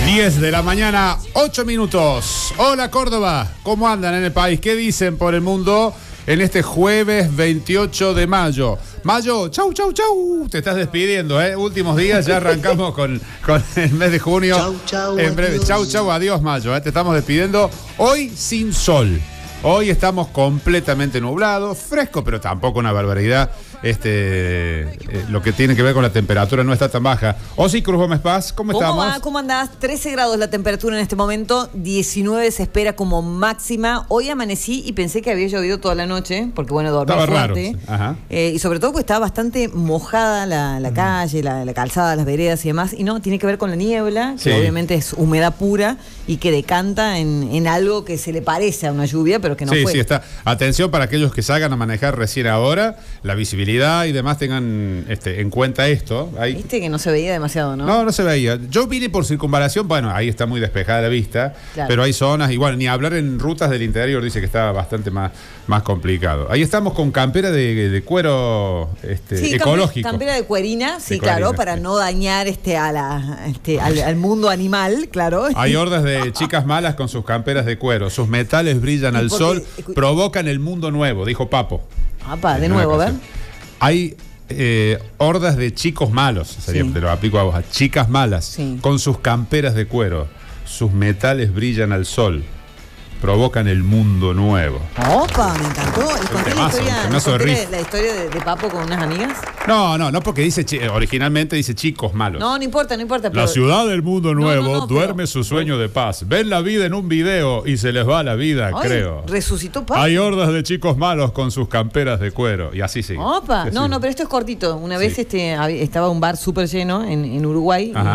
10 de la mañana, 8 minutos. Hola Córdoba, ¿cómo andan en el país? ¿Qué dicen por el mundo en este jueves 28 de mayo? Mayo, chau, chau, chau. Te estás despidiendo, ¿eh? Últimos días, ya arrancamos con el mes de junio. Chau, chau, en breve, adiós. chau, chau, adiós Mayo, ¿eh? Te estamos despidiendo. Hoy sin sol. Hoy estamos completamente nublados, fresco, pero tampoco una barbaridad. Lo que tiene que ver con la temperatura no está tan baja. Osi Cruz Gómez Paz, ¿cómo estamos? Va? ¿Cómo andás? 13 grados la temperatura en este momento, 19 se espera como máxima. Hoy amanecí y pensé que había llovido toda la noche, porque bueno, dormí Estaba fuerte. raro. Ajá. Y sobre todo porque estaba bastante mojada la calle, la calzada, las veredas y demás. Y no, tiene que ver con la niebla, que Sí. obviamente es humedad pura y que decanta en algo que se le parece a una lluvia, pero que no fue. Sí, está. Atención para aquellos que salgan a manejar recién ahora, la visibilidad y demás tengan en cuenta esto. Ahí... Viste que no se veía demasiado, ¿no? No se veía. Yo vine por circunvalación, bueno, ahí está muy despejada la vista, Claro. pero hay zonas, igual, ni hablar en rutas del interior, dice que está bastante más complicado. Ahí estamos con campera de cuero Sí, ecológico. campera de cuerina, sí, De cuerina, claro, para sí. no dañar al mundo animal, claro. Hay hordas de chicas malas con sus camperas de cuero. Sus metales brillan al porque- sol, provocan el mundo nuevo, dijo Papo. Apa, de En una nuevo, a ver. ocasión. Hay hordas de chicos malos, sería, Sí. te lo aplico a vos, a chicas malas, Sí. con sus camperas de cuero. Sus metales brillan al sol, provocan el mundo nuevo. Opa, me encantó. ¿Les conté temazo, un temazo de riff. la historia de Papo con unas amigas? No, porque dice originalmente dice chicos malos. No importa. La Pero ciudad del mundo nuevo no, duerme su sueño de paz. Ven la vida en un video y se les va la vida, Ay, creo. resucitó Papo. Hay hordas de chicos malos con sus camperas de cuero. Y así sigue. Opa, Sí, no, sí. pero esto es cortito. Una Sí. vez estaba un bar súper lleno en Uruguay. Ajá.